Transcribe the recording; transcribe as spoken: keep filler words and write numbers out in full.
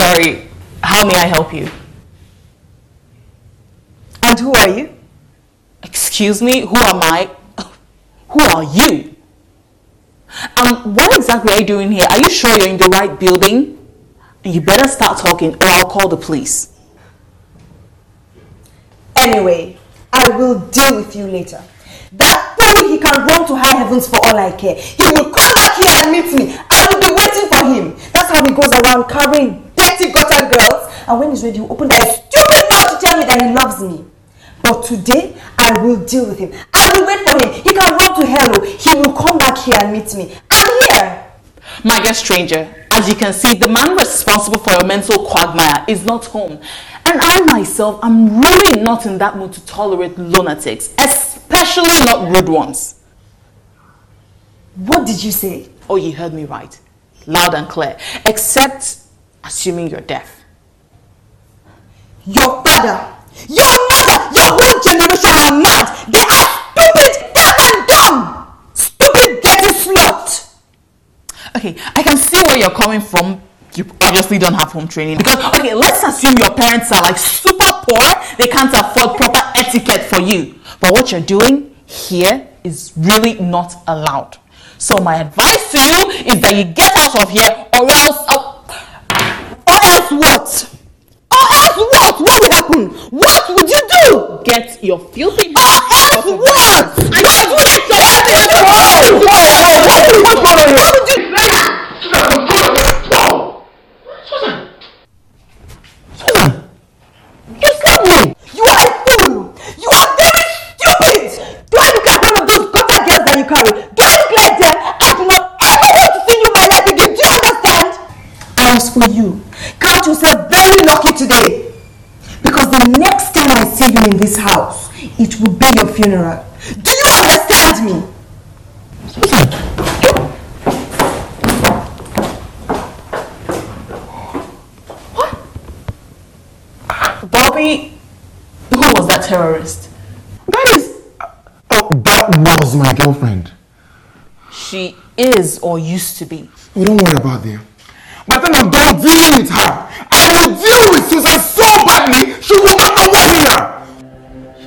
Sorry, how may I help you? And who are you? Excuse me, who am I? Who are you? Um, what exactly are you doing here? Are you sure you're in the right building? You better start talking or I'll call the police. Anyway, I will deal with you later. That fool, he can run to high heavens for all I care. He will come back here and meet me. I will be waiting for him. That's how he goes around carrying dirty gutter girls. And when he's ready, he will open that stupid mouth to tell me that he loves me. But today, I will deal with him. I will wait for him. He can run to hell. He will come back here and meet me. I'm here. My dear stranger, as you can see, the man responsible for your mental quagmire is not home. And I myself, I'm really not in that mood to tolerate lunatics, especially not rude ones. What did you say? Oh, you heard me right. Loud and clear. Except, assuming you're deaf. Your father, your mother, your whole generation are mad. They are stupid, deaf and dumb. Stupid, dirty slut. Okay, I can see where you're coming from. You obviously don't have home training. Because, okay, let's assume your parents are like super poor. They can't afford proper etiquette for you. But what you're doing here is really not allowed. So my advice to you is that you get out of here or else... Uh, or else what? Or else what? What will happen? What would you do? Get your filthy... Or else what? What would you do? What would you do? You slapped me! You are a fool! You are very stupid! Do I look like one of those gutter girls that you carry? Do I look like them? I do not ever want to see you in my life again! Do you understand? As for you, count yourself very lucky today. Because the next time I see you in this house, it will be your funeral. Do you understand me? Bobby, who was that terrorist? That is... Oh, that was my girlfriend. She is or used to be. Oh, don't worry about them. But then I'm done dealing with her. I will deal with Susan so badly, she will not know one here.